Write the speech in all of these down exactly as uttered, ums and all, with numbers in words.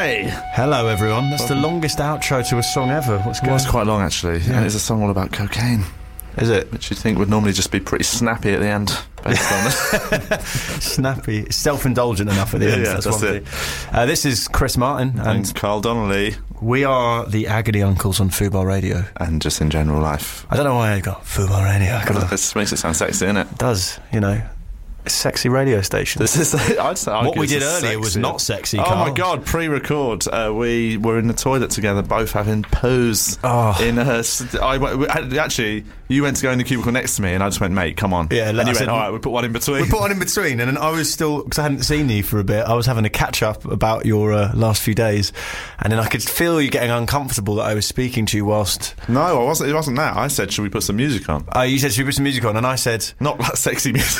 Hi! Hello, everyone. That's the longest outro to a song ever. What's It going was on? quite long, actually. Yeah. And it's a song all about cocaine, Is it? which you'd think would normally just be pretty snappy at the end, based on Snappy. Self-indulgent enough at the Yeah, end. yeah, that's that's one it. thing. Uh, this is Chris Martin, and and Carl Donnelly, we are the Agony Uncles on Fubar Radio. and just in general life. I don't know why I got Fubar Radio. I got This makes it sound sexy, innit? It does, you know. A sexy radio station. This is. I'd say What argue we it's did a earlier was sexy- not sexy, Oh Carl. my god! Pre-record, uh, we were in the toilet together, both having poos. Oh. In a, s- I went- we- actually, you went to go in the cubicle next to me, and I just went, "Mate, come on." Yeah, and I you said- went, "All right, we put one in between." We put one in between, and then I was still, because I hadn't seen you for a bit, I was having a catch-up about your uh, last few days, and then I could feel you getting uncomfortable that I was speaking to you whilst... No, I wasn't. It wasn't that. I said, "Should we put some music on?" Uh, you said, should we put some music on? And I said... Not like sexy music.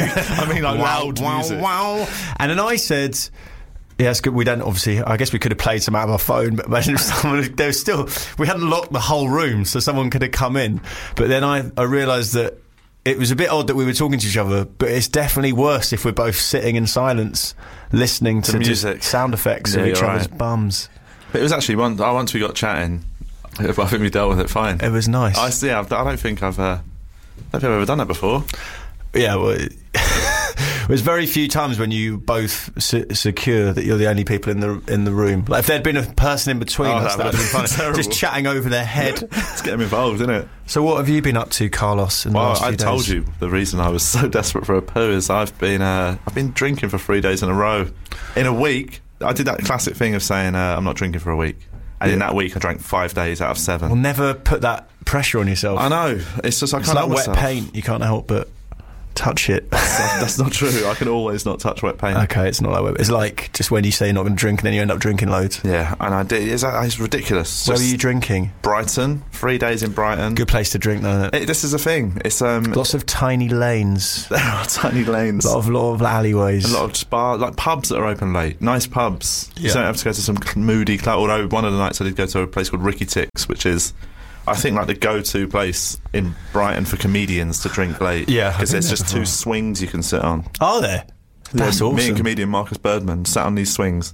I mean, like loud wow, music. wow. And then I said... Yeah, it's good. We don't, obviously, I guess we could have played some out of our phone, but imagine if someone, there was still, we hadn't locked the whole room, so someone could have come in. But then I, I realised that it was a bit odd that we were talking to each other, but it's definitely worse if we're both sitting in silence, listening to The just music. sound effects Yeah, of each you're other's right. bums. It was actually once. uh, Once we got chatting, I think we dealt with it fine. It was nice. I see. I've, I don't think I've. Uh, I don't think I've ever done that before. Yeah, well, it- there's very few times when you both se- secure that you're the only people in the in the room. Like if there'd been a person in between Oh, us, that that would have been would've fun. been Just terrible. chatting over their head. Let's get them involved, innit? So what have you been up to, Carlos, in the Well, last few I days? told you the reason I was so desperate for a poo is I've been uh, I've been drinking for three days in a row. In a week, I did that classic thing of saying uh, I'm not drinking for a week, and in that week I drank five days out of seven. Well, never put that pressure on yourself. I know. It's just I It's can't like help wet myself. paint. You can't help but touch it. That's, that's not true. I can always not touch wet paint. Okay, it's not like wet. It's like just when you say you're not going to drink and then you end up drinking loads. Yeah, and I did. It's, it's ridiculous. Where Just were you drinking? Brighton, three days in Brighton. Good place to drink, though, isn't it? It, this is a thing. It's um, Lots of tiny lanes. there are tiny lanes. A lot of, lot of alleyways. A lot of just bar, like pubs that are open late. Nice pubs. You Yeah. don't have to go to some moody club. Although one of the nights I did go to a place called Ricky Tick's, which is, I think, like the go-to place in Brighton for comedians to drink late. Yeah, I've because been there's there just before. two swings you can sit on. Are there? That's Yeah, awesome. Me and comedian Marcus Birdman sat on these swings,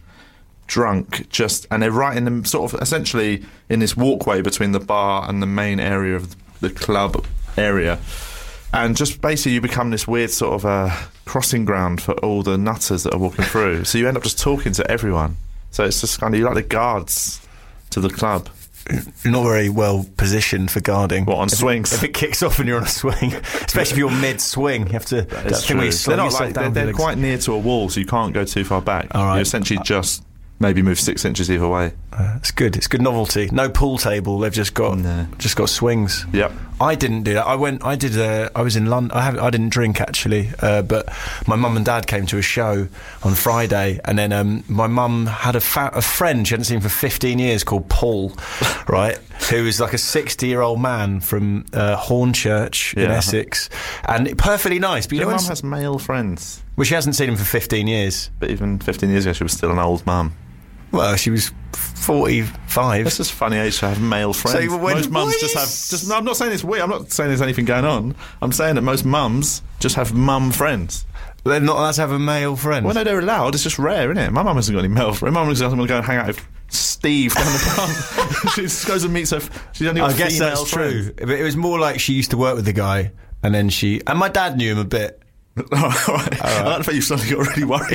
drunk, just, and they're right in the sort of essentially in this walkway between the bar and the main area of the club area. And just basically you become this weird sort of uh, crossing ground for all the nutters that are walking through. So you end up just talking to everyone. So it's just kind of, you're like the guards to the club. You're not very well positioned for guarding. What, on if swings? It, if it kicks off and you're on a swing, especially if you're mid-swing, you have to... That It's thing where you true. slow They're not yourself like, down they're, with they're your legs. quite near to a wall, so you can't go too far back. All right. You essentially just maybe move six inches either way. Uh, it's good. It's good novelty. No pool table. They've just got No. just got swings. Yep. I didn't do that. I went. I did. Uh, I was in London. I have. I didn't drink actually, uh, but my mum and dad came to a show on Friday, and then um, my mum had a, fa- a friend she hadn't seen for fifteen years called Paul, right? Who was like a sixty-year-old man from uh, Hornchurch in Yeah. Essex, and perfectly nice. But you Your know, mum when- has male friends, well, she hasn't seen him for fifteen years. but even fifteen years ago she was still an old mum. Well, she was forty-five. It's just a funny age to have male friends. So when- most mums why just is- have. Just, no, I'm not saying it's weird. I'm not saying there's anything going on. I'm saying that most mums just have mum friends. They're not allowed to have a male friend. Well, no, they're allowed. It's just rare, isn't it? My mum hasn't got any male friends. My mum just doesn't want to go and hang out with Steve down the pub. She just goes and meets her. f- She's only got I guess female that's friends. true. But it was more like she used to work with the guy, and then she and my dad knew him a bit. All right, all right. I like the fact you suddenly got really worried.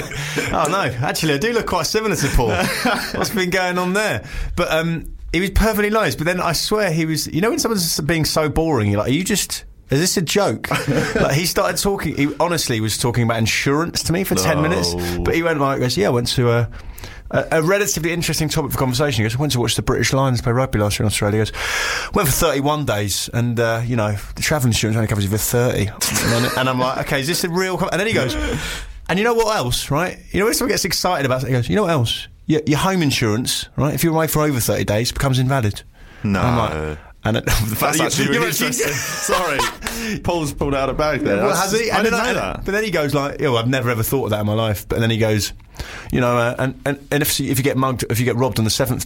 Oh no, actually, I do look quite similar to Paul. What's been going on there? But um, he was perfectly nice. But then I swear he was. You know, when someone's being so boring, you're like, are you just? Is this a joke? Like he started talking. He honestly was talking about insurance to me for ten No. minutes. But he went like, "Goes, yeah, I went to a." A, a relatively interesting topic for conversation. He goes, I went to watch the British Lions play rugby last year in Australia. He goes, went for thirty-one days, and uh, you know the travel insurance only covers you for thirty. and, then, and I'm like, okay, is this a real? Com-? And then he goes, and you know what else, right? You know when someone gets excited about it, he goes, you know what else? Your, your home insurance, right? If you're away for over thirty days, becomes invalid. No. And I'm like, and it, the fact That's that you- actually really you're actually- interesting. Sorry. Paul's pulled out a bag there. Well, That's- has he? I And didn't then know I- that. But then he goes like, "Oh, I've never ever thought of that in my life." But then he goes, you know, uh, and, and and if if you get mugged, if you get robbed on the seventh day,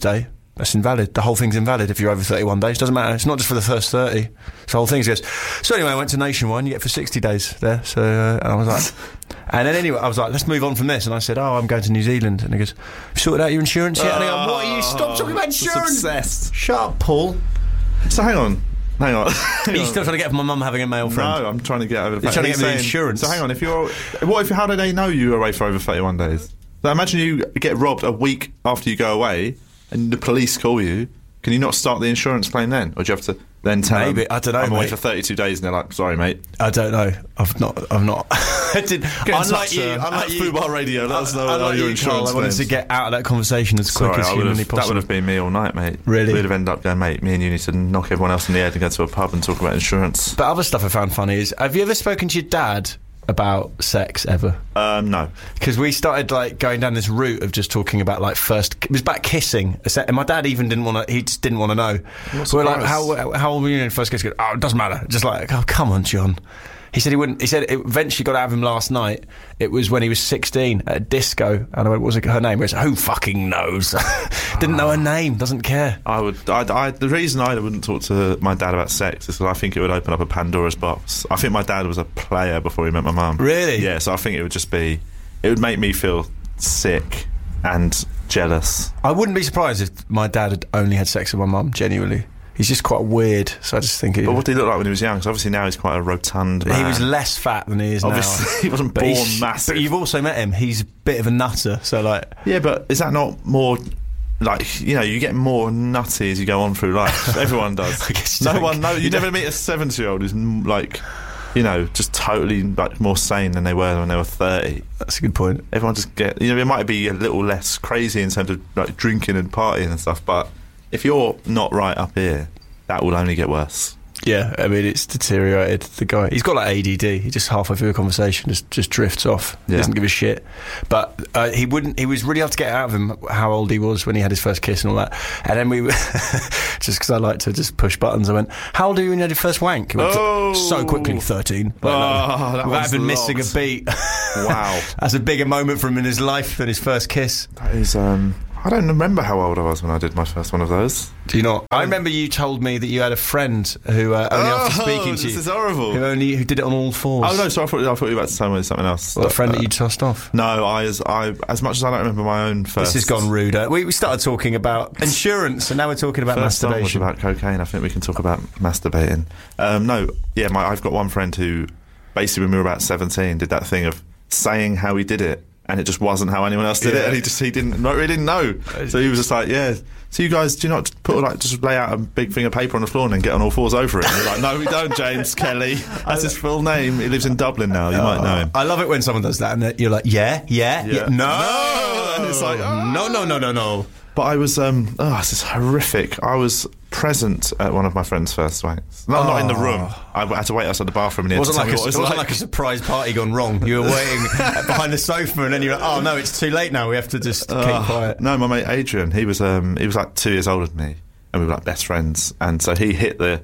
That's invalid. The whole thing's invalid if you're over thirty-one days. Doesn't matter. It's not just for the first thirty. It's the whole thing. Goes. So anyway, I went to Nationwide. You get for sixty days there. So uh, and I was like, and then anyway, I was like, let's move on from this. And I said, oh, I'm going to New Zealand. And he goes, you sorted out your insurance yet? And I go, what are you? Stop talking about insurance. Obsessed. Shut up, Paul. So hang on. Hang on. Are you still trying to get from my mum having a male friend? No, I'm trying to get over the You're fact trying to that get me he's insurance. So hang on, if you're, what if? How do they know you were away for over thirty-one days? So imagine you get robbed a week after you go away, and the police call you. Can you not start the insurance claim then, or do you have to then tell Maybe. them, I don't know, I'm away mate. for thirty-two days, and they're like, "Sorry, mate." I don't know. I've not. I've not. I did, unlike you, uh, unlike at you, Fubar Radio, let us know unlike all your you, insurance Carl, I wanted claims. to get out of that conversation as quick Sorry, as I humanly would've- possible. that would have been me all night, mate. Really? We'd have ended up going, mate. Me and you need to knock everyone else in the head and go to a pub and talk about insurance. But other stuff I found funny is: have you ever spoken to your dad about sex ever? Um, no. Because we started like going down this route of just talking about like first. It was about kissing, and my dad even didn't want to. He just didn't want to know. So we're like, how how old were you when you first kissed? He goes, oh, it doesn't matter. Just like, oh, come on, John. He said he wouldn't. He said it eventually got out of him last night. It was when he was sixteen at a disco, and I went, "What was her name?" He goes, "Who fucking knows?" Didn't know her name. Doesn't care. I would. I, I, the reason I wouldn't talk to my dad about sex is because I think it would open up a Pandora's box. I think my dad was a player before he met my mum. Really? Yeah. So I think it would just be. It would make me feel sick and jealous. I wouldn't be surprised if my dad had only had sex with my mum. Genuinely, he's just quite weird. So I just think. It, But what did he look like when he was young? Because obviously now he's quite a rotund man. He was less fat than he is Obviously, now. he wasn't But born he's- massive. But you've also met him. He's a bit of a nutter. So like, Yeah, but is that not more? Like, you know, you get more nutty as you go on through life. Everyone does. I guess you no don't- one. No, you you never don't- meet a seventy-year-old who's mm, like, you know, just totally like more sane than they were when they were thirty. that's a good point. Everyone just get, you know, it might be a little less crazy in terms of like drinking and partying and stuff, but if you're not right up here, that will only get worse. Yeah, I mean, it's deteriorated. The guy, he's got like A D D. He just halfway through a conversation just, just drifts off. Yeah. Doesn't give a shit. But uh, he wouldn't. He was really hard to get out of him how old he was when he had his first kiss and all that. And then we, just because I like to just push buttons, I went, "How old are you when you had your first wank?" He went, Oh. so quickly, thirteen. Like, Oh, that without one's even missing a logged. beat. Wow. That's a bigger moment for him in his life than his first kiss. That is, um, I don't remember how old I was when I did my first one of those. Do you not? I remember you told me that you had a friend who uh, only after speaking to this you, is horrible. who only who did it on all fours. Oh no, so I thought I thought you were about to tell me something else. Well, a friend Uh, that you tossed off. No, I as I as much as I don't remember my own first. This has gone ruder. We, we started talking about insurance, and now we're talking about First song was masturbation. about cocaine. I think we can talk about masturbating. Um, no, yeah, my, I've got one friend who basically when we were about seventeen did that thing of saying how he did it, and it just wasn't how anyone else did Yeah. it, and he just he didn't no, he didn't know. So he was just like, yeah. So you guys do you not put like just lay out a big thing of paper on the floor and then get on all fours over it? And you're like, no, we don't, James Kelly. That's his full name. He lives in Dublin now. You might know him. I love it when someone does that, and you're like, yeah, yeah, yeah. Yeah. No, No! And it's like, oh. no, no, no, no, no. But I was, um, oh, this is horrific. I was present at one of my friend's first wanks. No, not in the room. I had to wait outside the bathroom and he It had to wasn't, tell like me a, what it it was wasn't like. like a surprise party gone wrong. You were waiting behind the sofa, and then you're like, oh no, it's too late now. We have to just keep Oh, quiet. no, my mate Adrian, he was, um, he was like two years older than me, and we were like best friends. And so he hit the,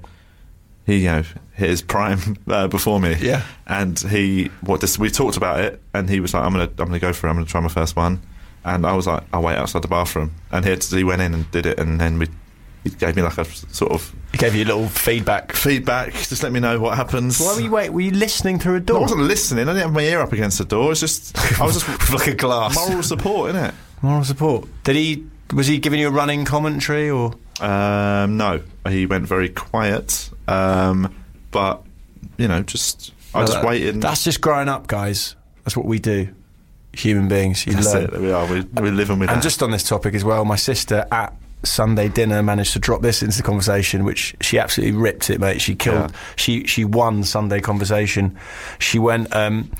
he you know hit his prime uh, before me. Yeah. And he, what this, we talked about it, and he was like, I'm gonna, I'm gonna go for it. I'm gonna try my first one. And I was like, I'll wait outside the bathroom. And he, had to, he went in and did it, and then we, he gave me like a sort of He gave you a little feedback. feedback. Just let me know what happens. Why were you wait? Were you listening through a door? I wasn't listening. I didn't have my ear up against the door. It's just I was just With like a glass. moral support, innit? Moral support. Did he? Was he giving you a running commentary or? Um, no, he went very quiet. Um, but you know, just I No, just that- waited. And That's just growing up, guys. That's what we do. Human beings. You that's learn. it. There we are. We, we're living with And that. just on this topic as well, my sister at Sunday dinner managed to drop this into the conversation, which she absolutely ripped it, mate. She killed. Yeah. She she won Sunday conversation. She went. Um,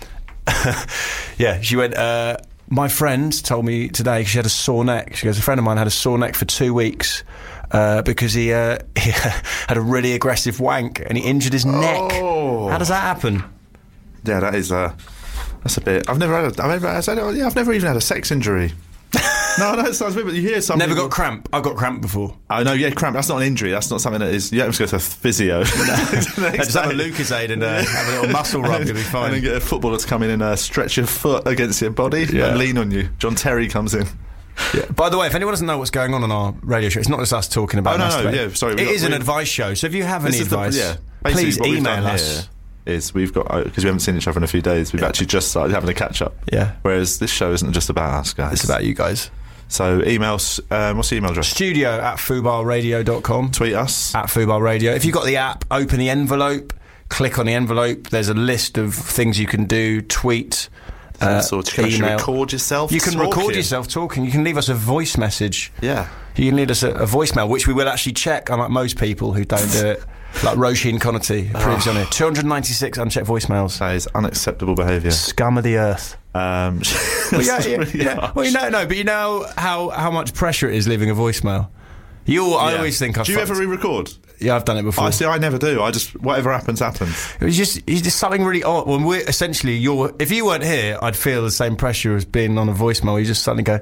yeah, she went. Uh, my friend told me today 'cause she had a sore neck. She goes, a friend of mine had a sore neck for two weeks. Uh, because he, uh, he had a really aggressive wank and he injured his neck. Oh. How does that happen? yeah, that is uh, that's a bit. I've never had. A, I've never. I said, oh, yeah, I've never even had a sex injury. no, no, it sounds weird, but you hear some Never people- got cramp. I got cramp before. Oh no, yeah, cramp. That's not an injury. That's not something that is. You don't have to go to a physio. Just have a Lucozade and uh, have a little muscle rub. You'll be fine. And then get a footballer to come in and uh, stretch your foot against your body Yeah. and lean on you. John Terry comes in. Yeah. By the way, if anyone doesn't know what's going on on our radio show, it's not just us talking about. Oh, no, no, masturbate. yeah, sorry, we It got- is an we- advice show. So if you have This any is the- advice, yeah. Basically, please what we've email done us. here is we've got, because we haven't seen each other in a few days, we've actually just started having a catch up. Yeah. Whereas this show isn't just about us, guys. It's about you guys. So emails. Um, what's the email address? Studio at fubarradio dot com. Tweet us. At Fubar Radio. If you've got the app, open the envelope, click on the envelope. There's a list of things you can do. Tweet. Uh, So you can actually email. record yourself. You can talking. record yourself talking. You can leave us a voice message. Yeah. You can leave us a, a voicemail, which we will actually check, unlike most people who don't do it. Like Roisin Connerty, who proves on it. two hundred ninety-six unchecked voicemails. That is unacceptable behaviour. Scum of the earth. Um, Well, yeah, yeah, really yeah. harsh. Well, you know, no, but you know how, how much pressure it is leaving a voicemail. You, I Yeah. always think I. Do you ever re-record? Yeah, I've done it before. I see. I never do. I just whatever happens happens. It was just, it's just something really odd. When we're essentially, you're, if you weren't here, I'd feel the same pressure as being on a voicemail. You just suddenly go,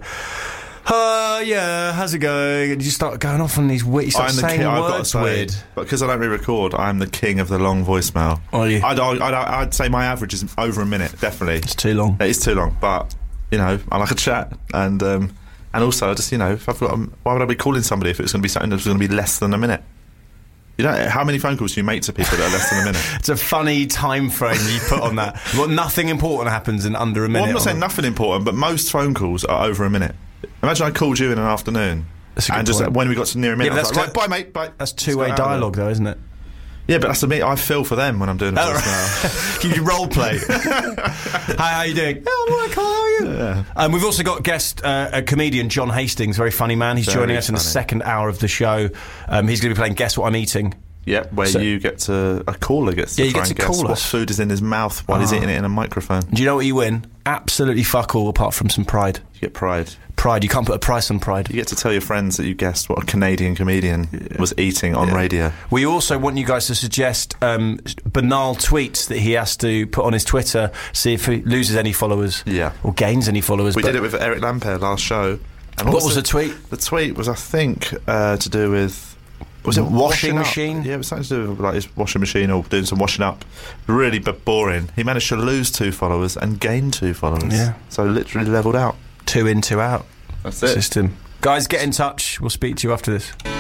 "Uh, yeah, how's it going?" And you start going off on these weird, you start I'm the saying king. I've got to words say, weird. but because I don't re-record, I'm the king of the long voicemail. Are you? I'd, I'd, I'd, I'd say my average is over a minute. Definitely, It's too long. it is too long. But you know, I like a chat, and um, and also I just you know, if I've got, um, why would I be calling somebody if it's going to be something that's going to be less than a minute? You know, how many phone calls do you make to people that are less than a minute? It's a funny time frame you put on that. Well, nothing important happens in under a minute. Well, I'm not on saying a- nothing important, but most phone calls are over a minute. Imagine I called you in an afternoon, That's a good and just point. when we got to near a minute, Yeah, I was but like, that's right, bye, mate, bye. That's Just two-way got out of there. dialogue, though, isn't it? Yeah, but that's the me. I feel for them when I'm doing a Oh, voicemail. You role play. Hi, how you doing? Oh, I'm all right, Carl, how are you? Yeah. Um, we've also got guest uh, a comedian, John Hastings, very funny man. He's Very joining us in the funny. second hour of the show. Um, he's going to be playing Guess What I'm Eating. Yeah, where So- you get to a caller gets to Yeah, you try get and to guess call what us. food is in his mouth while he's Oh. eating it in a microphone. Do you know what you win? Absolutely fuck all, apart from some pride. You get pride. Pride. You can't put a price on pride. You get to tell your friends that you guessed what a Canadian comedian was eating on radio. We also want you guys to suggest um, banal tweets that he has to put on his Twitter, see if he loses any followers. Yeah. Or gains any followers. We But did it with Eric Lampere last show. And What was the tweet? The tweet was, I think, uh, to do with. Was it Washing washing up? machine? Yeah, it was something to do with like his washing machine or doing some washing up. Really but boring. He managed to lose two followers and gain two followers. Yeah. So literally levelled out. Two in, two out. That's it. System. Guys, get in touch. We'll speak to you after this.